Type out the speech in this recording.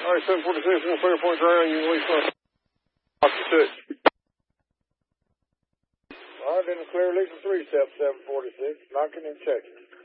All right, 746, 1 fair point ground, you can release my Roger 6. All right, then the clear release of 3 step 746, knocking and checking.